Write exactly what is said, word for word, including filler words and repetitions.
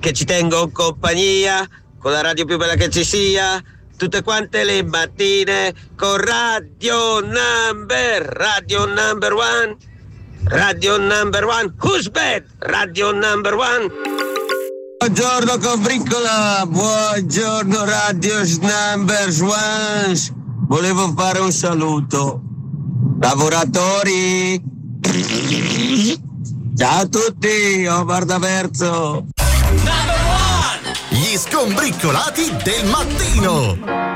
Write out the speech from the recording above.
che ci tengo in compagnia, con la radio più bella che ci sia, tutte quante le mattine, con Radio Number, Radio Number One, Radio Number One, who's bad? Radio Number One. Buongiorno Combriccola, buongiorno Radio Number One. Volevo fare un saluto. Lavoratori, ciao a tutti, Omar D'Averso. Gli scombriccolati del mattino.